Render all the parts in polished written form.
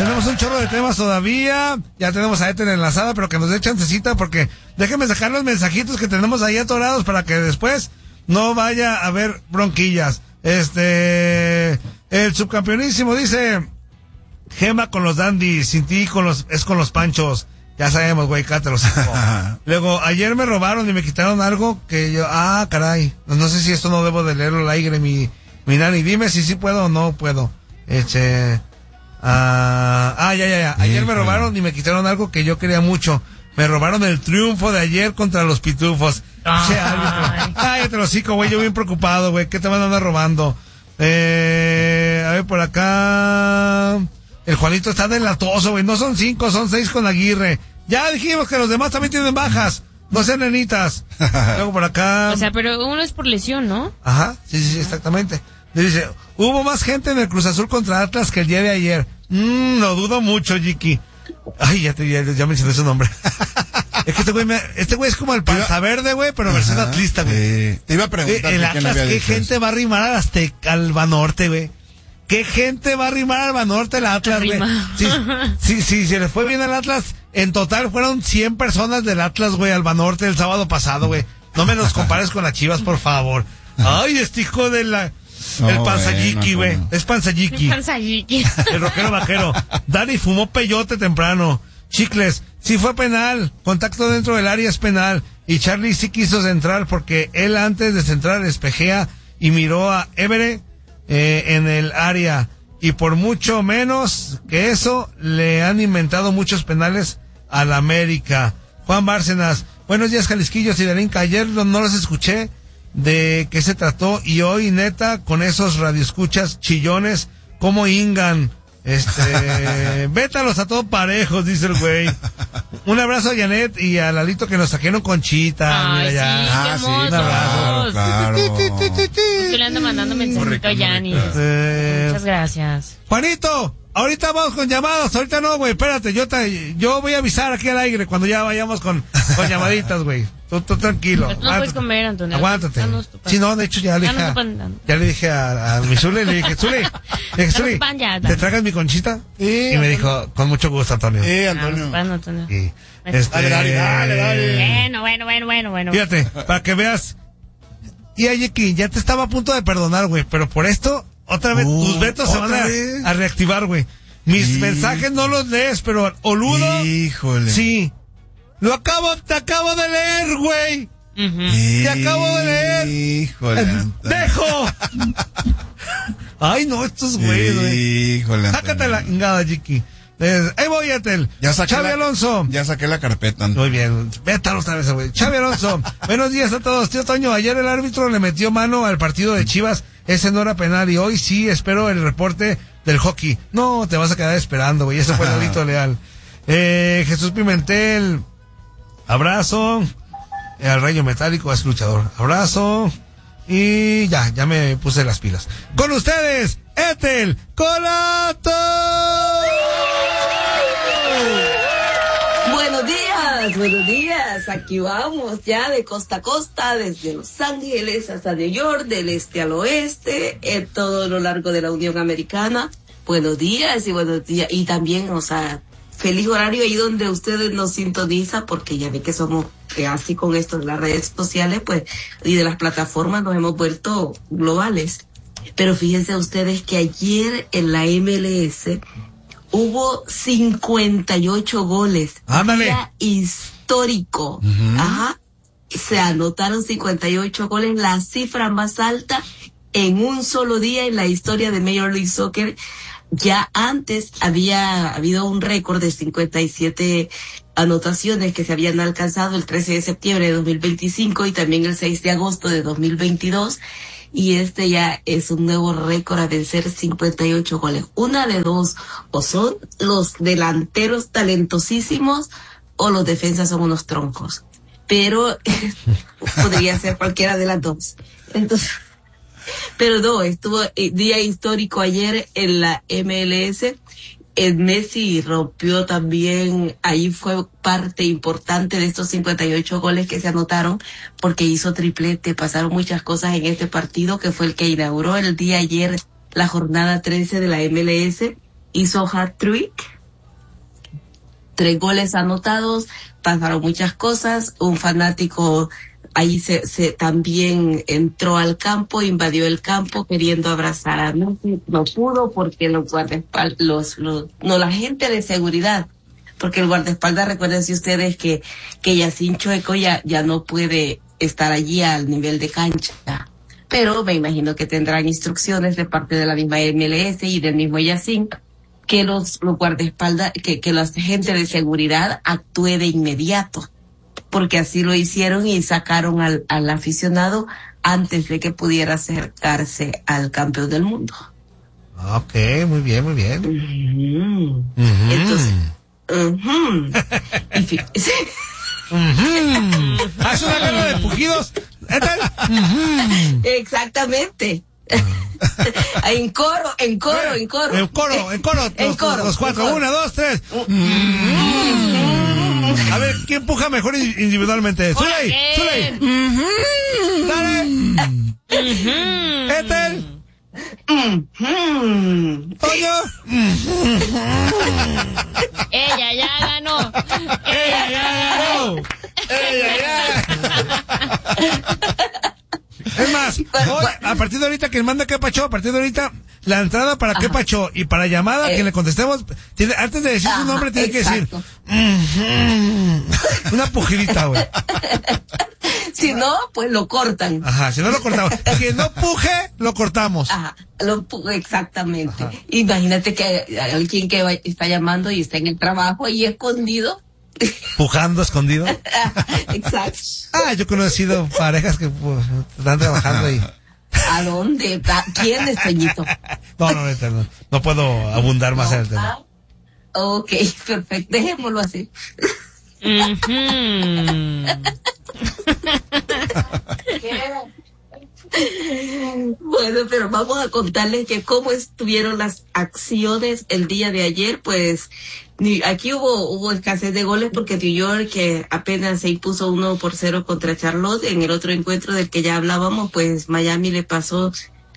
tenemos un chorro de temas todavía. Ya tenemos a Ethel enlazada, pero que nos dé chancecita porque déjenme sacar los mensajitos que tenemos ahí atorados para que después no vaya a haber bronquillas. El subcampeonísimo dice: Gema con los dandies, sin ti es con los panchos. Ya sabemos, güey, cátelos. Luego, ayer me robaron y me quitaron algo que yo, caray. No sé si esto no debo de leerlo al aire, mi nani. Dime si sí puedo o no puedo. Ya. Ayer me robaron y me quitaron algo que yo quería mucho. Me robaron el triunfo de ayer contra los pitufos. Cállate los hocico, güey, yo bien preocupado, güey. ¿Qué te van a andar robando? A ver, por acá. El Juanito está delatoso, güey. No son 5, son 6 con Aguirre. Ya dijimos que los demás también tienen bajas. No sean nenitas. Luego por acá. O sea, pero uno es por lesión, ¿no? Ajá, sí, exactamente. Dice, hubo más gente en el Cruz Azul contra Atlas que el día de ayer. Lo dudo mucho, Jiki. Ay, ya mencioné su nombre. Es que este güey es como el Panza Verde, güey, pero versión atlista, güey. Te iba a preguntar. El Atlas, ¿qué gente va a arrimar al Banorte, güey? ¿Qué gente va a arrimar al Banorte el Atlas, güey? Sí, se les fue bien al Atlas. En total fueron 100 personas del Atlas, güey, al Banorte el sábado pasado, güey. No me los compares con las Chivas, por favor. Ay, este hijo de la... El Panzayiki, güey. Es Panzayiki. El rockero vaquero. Dani fumó peyote temprano. Chicles, sí fue penal. Contacto dentro del área es penal. Y Charlie sí quiso centrar porque él antes de centrar espejea y miró a Évere en el área. Y por mucho menos que eso, le han inventado muchos penales al América. Juan Bárcenas, buenos días, Jalisquillos y Darinka. Ayer no los escuché de qué se trató y hoy, neta, con esos radioescuchas chillones, ¿cómo hingan? Vétalos a todos parejos, dice el güey. Un abrazo a Janet y a Lalito que nos trajeron conchita. Ay, mira ya. sí, Un abrazo. Claro. Yo le ando mandando mensajito a Yanis. Muchas gracias. Juanito, ahorita vamos con llamadas, ahorita no, güey, espérate, yo voy a avisar aquí al aire cuando ya vayamos con llamaditas, güey. Tú tranquilo. Pero tú no puedes comer, Antonio. Aguántate. Sí, no, de hecho ya le dije a mi Zule, le dije, Zule, ¿te tragas mi conchita? Sí, y me dijo, con mucho gusto, Antonio. Antonio. Antonio. Y, Dale. Bueno. Fíjate, para que veas. Y Ayeki, ya te estaba a punto de perdonar, güey, pero por esto, otra vez, tus vetos se van a reactivar, güey. Mis mensajes no los lees, pero Oludo. Híjole. Sí. Te acabo de leer, güey. Te acabo de leer. Híjole. ¡Dejo! Ay, no, estos güeyes, güey. Híjole. Sácate la chingada, Jiki. Ahí voy, Etel. Xavi Alonso. Ya saqué la carpeta. Muy bien. Vétalo otra vez, güey. Xavi Alonso. Buenos días a todos. Tío Toño, ayer el árbitro le metió mano al partido de Chivas. Ese no era penal y hoy sí espero el reporte del hockey. No, te vas a quedar esperando, güey. Ese fue Lolito Leal. Jesús Pimentel. Abrazo. Al Rayo Metálico es luchador. Abrazo. Y ya me puse las pilas. Con ustedes, Ethel Colato. Buenos días. Aquí vamos ya de costa a costa, desde Los Ángeles hasta New York, del este al oeste, todo lo largo de la Unión Americana. Buenos días. Y también, feliz horario ahí donde ustedes nos sintonizan, porque ya ve que somos así con esto de las redes sociales, pues, y de las plataformas nos hemos vuelto globales. Pero fíjense ustedes que ayer en la MLS hubo 58 goles. ¡Ándale! Día histórico. Ajá. Se anotaron 58 goles, la cifra más alta en un solo día en la historia de Major League Soccer. Ya antes había habido un récord de 57 anotaciones que se habían alcanzado el 13 de septiembre de 2025 y también el 6 de agosto de 2022. Y este ya es un nuevo récord a vencer, 58 goles. Una de dos, o son los delanteros talentosísimos o los defensas son unos troncos. Pero podría ser cualquiera de las dos. Entonces, pero no, estuvo día histórico ayer en la MLS. Messi rompió también, ahí fue parte importante de estos 58 goles que se anotaron, porque hizo triplete. Pasaron muchas cosas en este partido, que fue el que inauguró el día ayer la jornada 13 de la MLS. Hizo hat-trick, 3 goles anotados, pasaron muchas cosas, un fanático ahí se también entró al campo, invadió el campo queriendo abrazar a Messi, no pudo porque los guardaespaldas, la gente de seguridad, porque el guardaespaldas, recuérdense ustedes que Yacine Choueco ya no puede estar allí al nivel de cancha, pero me imagino que tendrán instrucciones de parte de la misma MLS y del mismo Yacine, que los guardaespaldas, que la gente de seguridad actúe de inmediato, porque así lo hicieron y sacaron al aficionado antes de que pudiera acercarse al campeón del mundo. Ok, muy bien, muy bien. Entonces, Haz una guerra de pujidos. Exactamente. En coro. Los 4, 1, 2, 3. A ver, ¿quién empuja mejor individualmente? Zuley. Dale. Ethel. Toño. Ella ya ganó. Es más, hoy, a partir de ahorita, quien manda qué pacho, a partir de ahorita, la entrada para qué pacho y para llamada, que le contestemos, antes de decir su nombre, tiene que decir una pujidita, güey. Si no, pues lo cortan. Ajá, si no lo cortamos. Que no puje, lo cortamos. Ajá, exactamente. Ajá. Imagínate que alguien que está llamando y está en el trabajo y escondido. Pujando escondido. Exacto. Yo he conocido parejas que están trabajando ahí. ¿A dónde? ¿Quién es, Peñito? No puedo abundar más en el tema. Ok, perfecto. Dejémoslo así. Bueno, pero vamos a contarles que cómo estuvieron las acciones el día de ayer. Pues aquí hubo escasez de goles porque New York, que apenas se impuso 1-0 contra Charlotte. En el otro encuentro del que ya hablábamos, pues Miami le pasó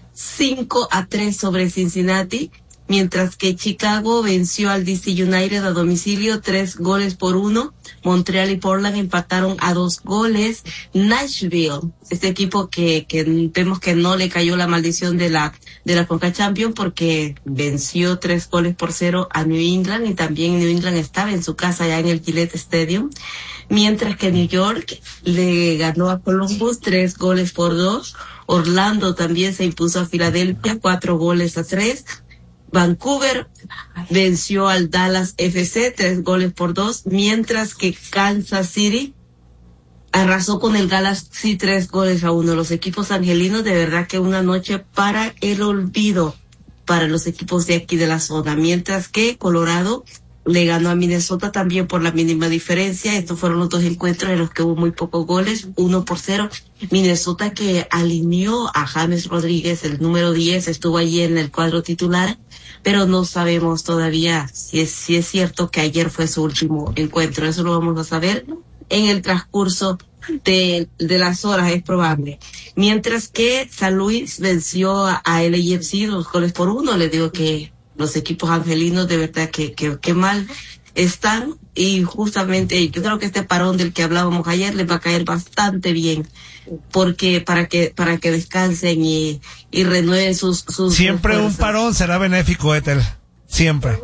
5-3 sobre Cincinnati, mientras que Chicago venció al DC United a domicilio 3-1. Montreal y Portland empataron a 2 goles. Nashville, este equipo que vemos que no le cayó la maldición de la Conca Champions, porque venció 3-0 a New England, y también New England estaba en su casa ya en el Gillette Stadium, mientras que New York le ganó a Columbus 3-2. Orlando también se impuso a Filadelfia 4-3. Vancouver venció al Dallas FC 3-2, mientras que Kansas City arrasó con el Galaxy 3-1. Los equipos angelinos, de verdad que una noche para el olvido para los equipos de aquí de la zona, mientras que Colorado le ganó a Minnesota también por la mínima diferencia. Estos fueron los 2 encuentros en los que hubo muy pocos goles, 1-0. Minnesota, que alineó a James Rodríguez, el número 10, estuvo allí en el cuadro titular, pero no sabemos todavía si es cierto que ayer fue su último encuentro. Eso lo vamos a saber en el transcurso de las horas, es probable. Mientras que San Luis venció a LAFC 2-1. Les digo que los equipos angelinos de verdad que mal están, y justamente yo creo que este parón del que hablábamos ayer les va a caer bastante bien, porque para que descansen y renueven sus siempre fuerzas. Un parón será benéfico, Ethel. Siempre,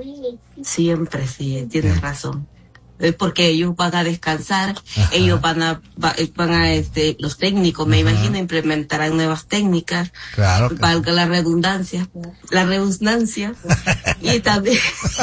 sí, tienes razón. Porque ellos van a descansar. Ajá. Ellos van a los técnicos, me imagino, implementarán nuevas técnicas. Claro. Valga la redundancia. Y también.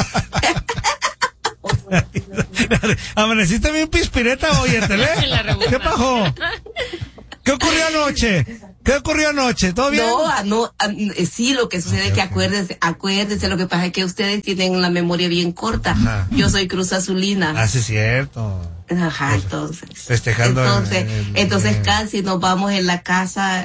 Amaneciste bien pispireta hoy, Ethel, ¿eh? ¿Qué pasó? ¿Qué ocurrió anoche? ¿Todo bien? Sí, lo que sucede es que acuérdense, lo que pasa es que ustedes tienen la memoria bien corta. Ajá. Yo soy Cruz Azulina. Sí, es cierto. Ajá, entonces. Festejando. Entonces casi nos vamos en la casa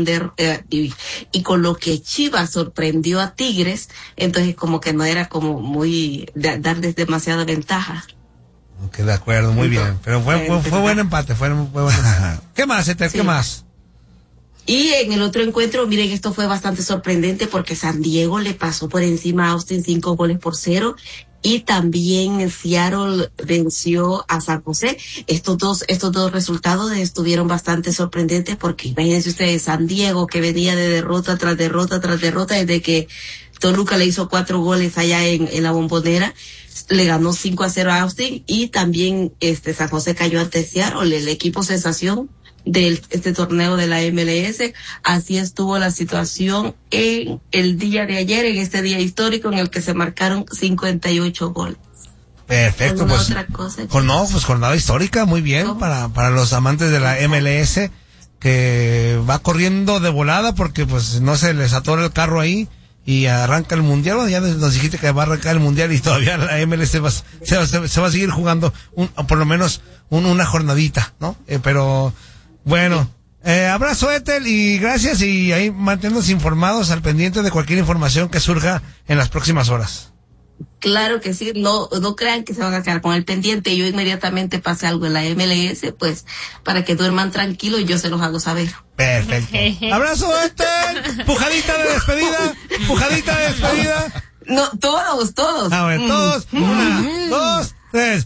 y con lo que Chivas sorprendió a Tigres, entonces como que no era como muy, darles demasiada ventaja. Ok, de acuerdo, muy bien. Pero fue buen empate, fue buen empate. ¿Qué más, Ethel? Sí. ¿Qué más? Y en el otro encuentro, miren, esto fue bastante sorprendente porque San Diego le pasó por encima a Austin 5-0. y también Seattle venció a San José. Estos dos resultados estuvieron bastante sorprendentes porque imagínense ustedes, San Diego, que venía de derrota tras derrota tras derrota desde que Toluca le hizo 4 goles allá en la Bombonera, le ganó 5-0 a Austin, y también San José cayó ante Seattle, el equipo sensación de este torneo de la MLS. Así estuvo la situación en el día de ayer, en este día histórico en el que se marcaron 58 goles. Perfecto, pues. Otra cosa, pues jornada histórica, muy bien, para los amantes de la MLS, que va corriendo de volada porque pues no se les atora el carro ahí y arranca el mundial. Bueno, ya nos dijiste que va a arrancar el mundial y todavía la MLS se va a seguir jugando por lo menos una jornadita, ¿no? Pero bueno, abrazo, Ethel, y gracias, y ahí manténnos informados al pendiente de cualquier información que surja en las próximas horas. Claro que sí, no crean que se van a quedar con el pendiente. Yo inmediatamente pase algo en la MLS, pues, para que duerman tranquilos, yo se los hago saber. Perfecto. Abrazo, Ethel. Pujadita de despedida. No, todos. A ver, todos. 1, 2, 3.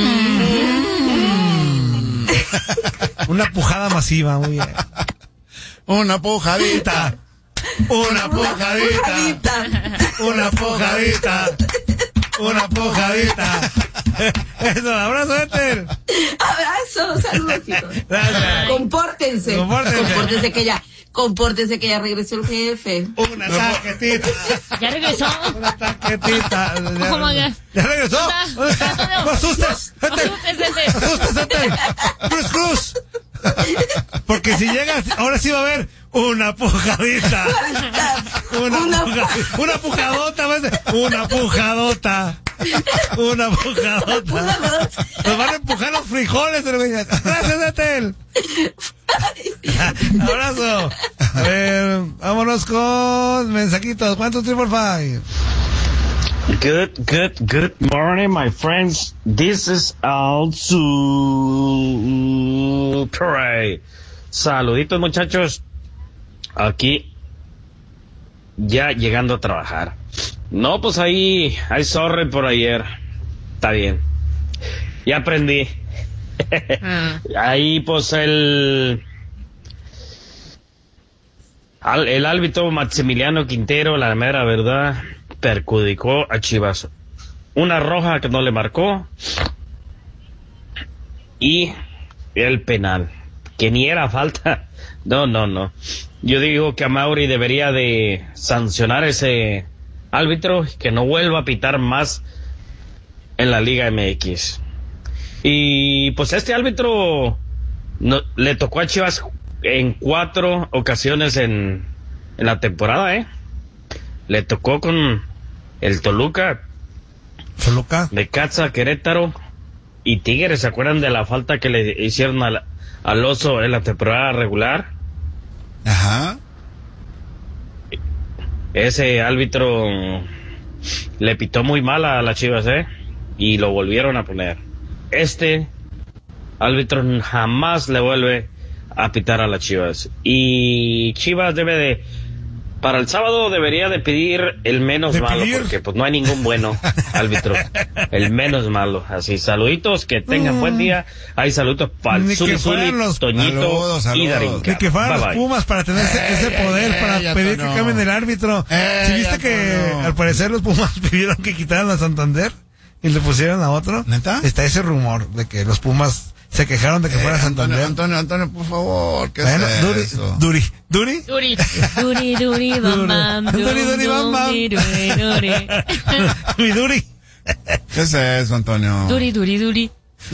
Una pujada masiva, muy bien. Una pujadita. Eso, abrazo, Ethel. Abrazo, saludos, chicos. Gracias. Compórtense que ya regresó el jefe. Una tarjetita. ¿Ya regresó? Una tarjetita. ¿Ya regresó? ¿Dónde está? No asustes, Ethel. Ethel. Cruz. Porque si llegas, ahora sí va a haber una pujadita. Una pujadota. Nos van a empujar los frijoles. Gracias, Ethel. Abrazo. A ver, vámonos con mensajitos. ¿Cuántos 555? Good morning, my friends. This is also Pray. Saluditos, muchachos. Aquí ya llegando a trabajar. No, pues ahí sorry por ayer. Está bien. Ya aprendí. Ahí pues el árbitro Maximiliano Quintero, la mera verdad, perjudicó a Chivas. Una roja que no le marcó y el penal, que ni era falta. No. Yo digo que Amaury debería de sancionar ese árbitro, que no vuelva a pitar más en la Liga MX. Y pues este árbitro le tocó a Chivas en 4 ocasiones en la temporada, Le tocó con el Toluca, Necaxa, Querétaro y Tigres. ¿Se acuerdan de la falta que le hicieron al Oso en la temporada regular? Ajá. Ese árbitro le pitó muy mal a las Chivas, y lo volvieron a poner. Este árbitro jamás le vuelve a pitar a las Chivas. Y Chivas para el sábado debería de pedir el menos malo, porque pues no hay ningún bueno árbitro. El menos malo. Así, saluditos, que tengan buen día. Hay saludos para el Zuli, Toñito y Darín. Ni que fueran los Pumas para tener ese poder para pedir que cambien el árbitro. ¿Sí viste que al parecer los Pumas pidieron que quitaran a Santander y le pusieran a otro? ¿Neta? Está ese rumor de que los Pumas se quejaron de que fuera Santander. Antonio, por favor, ¿qué es eso? Duri, bam, bam. Mi Duri. ¿Qué es eso, Antonio? Duri. Duri.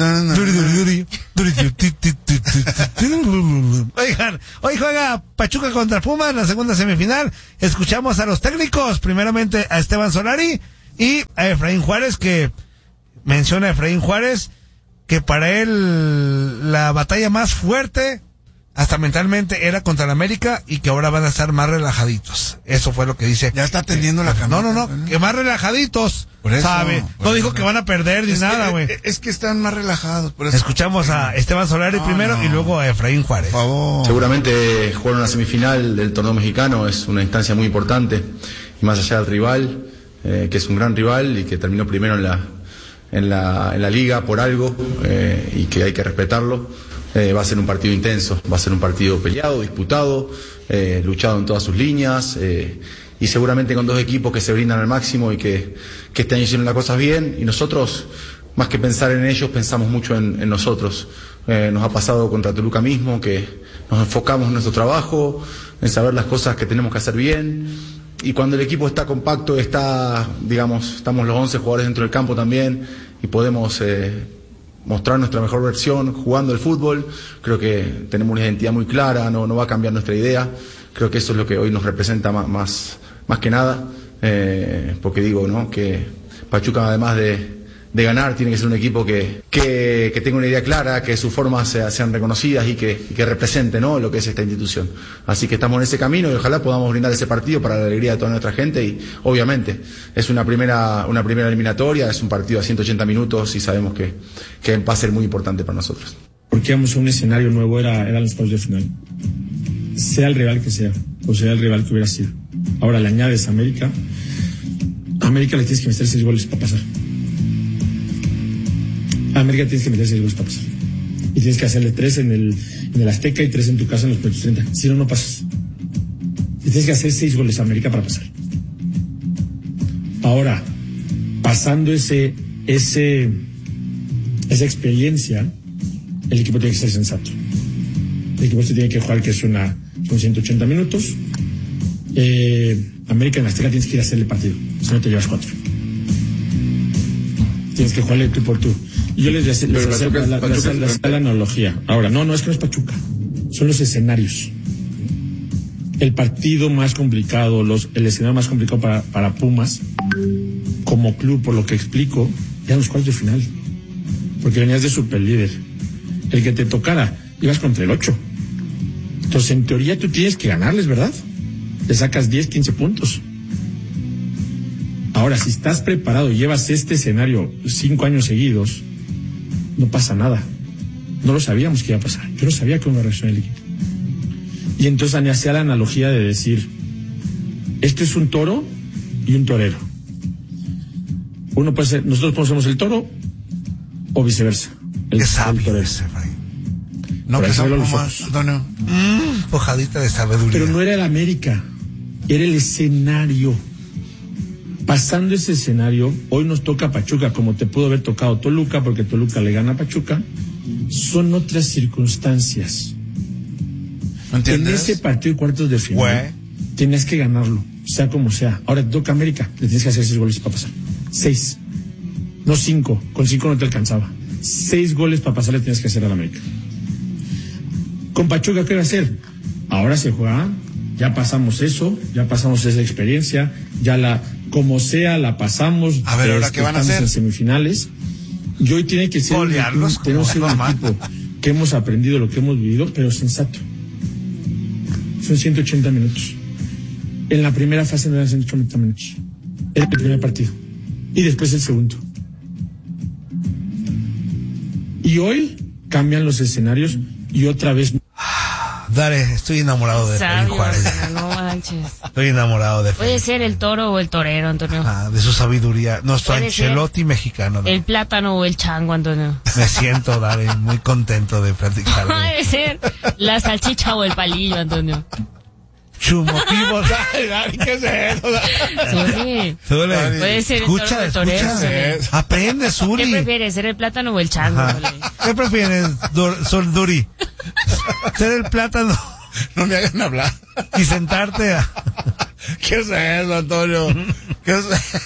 Oigan, hoy juega Pachuca contra Pumas, la segunda semifinal. Escuchamos a los técnicos, primeramente a Esteban Solari y a Efraín Juárez, que menciona a Efraín Juárez que para él la batalla más fuerte, hasta mentalmente, era contra el América, y que ahora van a estar más relajaditos. Eso fue lo que dice. Ya está atendiendo la cámara. No, que más relajaditos, por eso, ¿sabe? No dijo que van a perder ni nada, güey. Es que están más relajados, por eso. Escuchamos a Esteban Solari primero y luego a Efraín Juárez. Por favor. Seguramente jugar una semifinal del torneo mexicano es una instancia muy importante, y más allá del rival, que es un gran rival y que terminó primero en la liga por algo, y que hay que respetarlo. Va a ser un partido intenso, va a ser un partido peleado, disputado, luchado en todas sus líneas, y seguramente con dos equipos que se brindan al máximo y que este año hicieron las cosas bien, y nosotros, más que pensar en ellos, pensamos mucho en nosotros. Nos ha pasado contra Toluca mismo, que nos enfocamos en nuestro trabajo, en saber las cosas que tenemos que hacer bien, y cuando el equipo está compacto, estamos los 11 jugadores dentro del campo también, y podemos mostrar nuestra mejor versión jugando el fútbol. Creo que tenemos una identidad muy clara, no va a cambiar nuestra idea. Creo que eso es lo que hoy nos representa más que nada, porque digo, ¿no?, que Pachuca, además de ganar, tiene que ser un equipo que tenga una idea clara, que sus formas sean reconocidas y que represente, ¿no?, lo que es esta institución. Así que estamos en ese camino y ojalá podamos brindar ese partido para la alegría de toda nuestra gente. Y obviamente es una primera eliminatoria, es un partido a 180 minutos y sabemos que va a ser muy importante para nosotros. Porque íbamos a un escenario nuevo, eran los cuartos de final. Sea el rival que sea, o sea el rival que hubiera sido. Ahora le añades a América le tienes que meter 6 goles para pasar. A América tienes que meter 6 goles para pasar. Y tienes que hacerle 3 en el Azteca y 3 en tu casa en los primeros 30. Si no, no pasas. Y tienes que hacer 6 goles a América para pasar. Ahora, pasando esa experiencia, el equipo tiene que ser sensato. El equipo se tiene que jugar, que son 180 minutos. América en la Azteca tienes que ir a hacerle partido, si no te llevas 4. Tienes que jugarle tú por tú. Y yo les hacía la analogía. Ahora, no es que no es Pachuca, son los escenarios. El partido más complicado, el escenario más complicado para Pumas, como club, por lo que explico, eran los cuartos de final. Porque venías de superlíder. El que te tocara, ibas contra el 8. Entonces, en teoría, tú tienes que ganarles, ¿verdad? Le sacas 10, 15 puntos. Ahora, si estás preparado y llevas este escenario 5 años seguidos, no pasa nada. No lo sabíamos que iba a pasar. Yo no sabía cómo iba a reaccionar el equipo. Y entonces hacía la analogía de decir, este es un toro y un torero. Uno puede ser, nosotros somos el toro o viceversa. Qué sabio ese, no, que son Pumas, Antonio. Hojadita de sabiduría. Pero no era el América, era el escenario. Pasando ese escenario, hoy nos toca Pachuca, como te pudo haber tocado Toluca, porque Toluca le gana a Pachuca. Son otras circunstancias. En ese partido de cuartos de final, tienes que ganarlo, sea como sea. Ahora te toca América, le tienes que hacer 6 goles para pasar. 6. No 5. Con 5 no te alcanzaba. 6 goles para pasar le tienes que hacer a la América. Con Pachuca, ¿qué va a hacer? Ahora se juega, ya pasamos eso, ya pasamos esa experiencia, como sea, la pasamos. A ver, ¿ahora qué van a hacer? En semifinales. Y hoy tiene que ser golearlos, tenemos que ser un equipo que hemos aprendido lo que hemos vivido, pero sensato. Son 180 minutos. En la primera fase no eran 180 minutos. Era el primer partido. Y después el segundo. Y hoy cambian los escenarios y otra vez. Dale, estoy enamorado de Efraín Juárez. No manches. Estoy enamorado de Efraín. Puede ser el toro o el torero, Antonio. De su sabiduría. Nuestro Puede Ancelotti mexicano. El plátano o el chango, Antonio. Me siento, Dale, muy contento de platicar. Puede ser la salchicha o el palillo, Antonio. Chumotivo. ¿Qué es eso? Zuli. Puede ser Escucha, el toro o el torero. Aprende, Zuli. ¿Qué prefieres, ser el plátano o el chango? ¿Qué prefieres, Duri? Ser el plátano. No me hagan hablar. Y sentarte a... ¿Qué es eso, Antonio? ¿Qué es eso?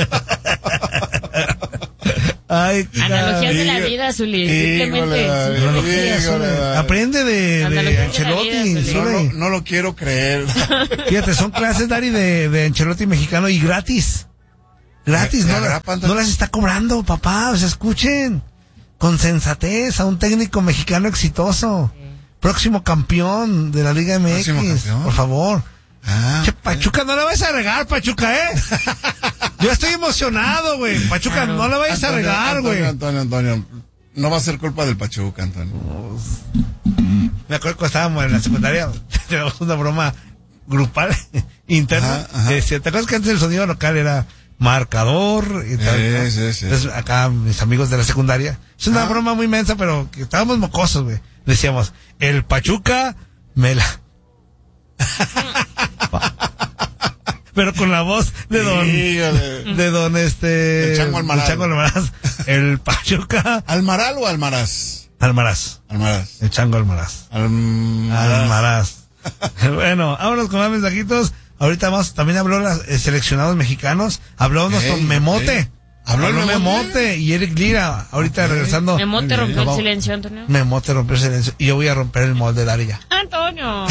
Ay, analogías de la vida, Zuli. Simplemente. Aprende de Ancelotti. No lo quiero creer. Fíjate, son clases, Dari, de Ancelotti mexicano y gratis. Gratis, no las está cobrando, papá. O sea, escuchen. Con sensatez a un técnico mexicano exitoso. Próximo campeón de la Liga MX. Por favor. Pachuca, no la vayas a regar, Pachuca, Yo estoy emocionado, güey. Pachuca, no la vayas a regar, güey. Antonio. No va a ser culpa del Pachuca, Antonio. Me acuerdo cuando estábamos en la secundaria, teníamos una broma grupal, interna. ¿Te acuerdas que antes el sonido local era marcador y tal. ¿no? Sí. Entonces, acá mis amigos de la secundaria, es una broma muy inmensa, pero que estábamos mocosos, güey. Decíamos, el Pachuca me la... pero con la voz de don El Chango Almaraz. El Pachuca. ¿Almaral o Almaraz? Almaraz. El Chango Almaraz. Almaraz. Bueno, vámonos con más mensajitos. Ahorita también habló los seleccionados mexicanos. Habló nuestro Memote. Habló el Memote y Eric Lira. Ahorita regresando. Memote rompió el silencio, Antonio. Memote rompió el silencio. Y yo voy a romper el molde de Daria. Antonio.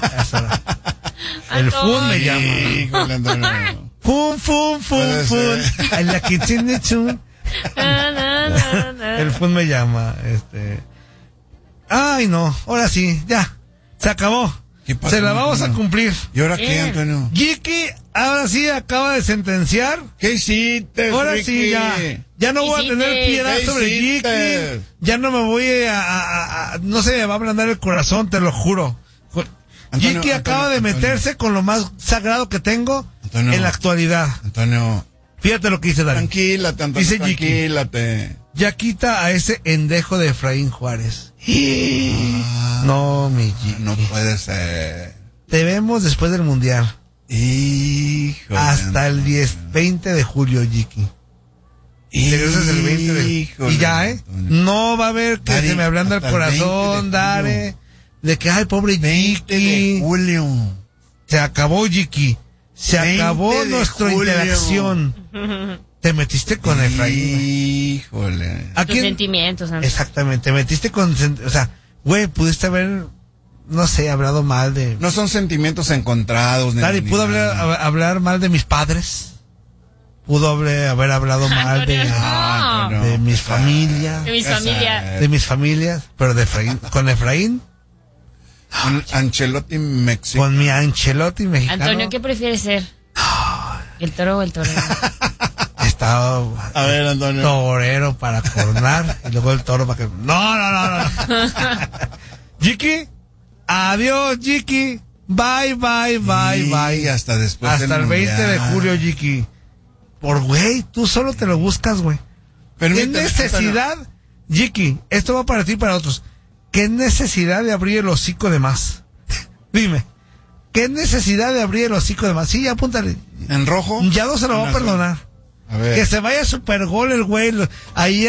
El Fun me llama. Híjole, Antonio. Fun. En la kitchen de Chun. El Fun me llama. Ay, no. Ahora sí, ya. Se acabó. Se la vamos a cumplir. ¿Y ahora qué, Antonio? Jiki, ahora sí acaba de sentenciar. ¿Qué hiciste, ahora Ricky? Sí, ya no voy a tener piedad sobre Jiki. Ya no me voy no se me va a ablandar el corazón, te lo juro. Jiki acaba de meterse con lo más sagrado que tengo en la actualidad. Antonio. Fíjate lo que dice Dani. Tranquilate, Antonio. Dice tranquilate. Ya quita a ese endejo de Efraín Juárez. No, mi Jiki. No puede ser. Te vemos después del Mundial. Híjole. Hasta el 20 de julio, Jiki. Y regresas el 20 de julio. Y ya, no va a haber que se me ablanda el corazón, Dare. De que, ay, pobre Jiki. Julio. Se acabó, Jiki. Se acabó nuestra interacción. Te metiste con Efraín. Híjole. Tus sentimientos, Andrés. Exactamente. Te metiste con... O sea, güey, pudiste haber... No sé, hablado mal de... No son sentimientos encontrados. Dari, ¿pudo hablar mal de mis padres? ¿Pudo haber hablado mal de mis familias? De mis familias. Pero de Efraín. ¿Con Efraín? Con Ancelotti mexicano. Con mi Ancelotti mexicano. Antonio, ¿qué prefieres ser? ¿El toro o el torero? Estaba... A ver, Antonio. Torero para coronar y luego el toro para que... No. Jiki, adiós, Jiki. Bye. Hasta después hasta el 20 de julio, Jiki. Por güey, tú solo te lo buscas, güey. ¿Qué necesidad, Antonio? Jiki, esto va para ti y para otros. ¿Qué necesidad de abrir el hocico de más? Dime. ¿Qué necesidad de abrir el hocico de más? Sí, apúntale. ¿En rojo? Ya no se lo va a perdonar. A ver. Que se vaya super gol el güey. Ahí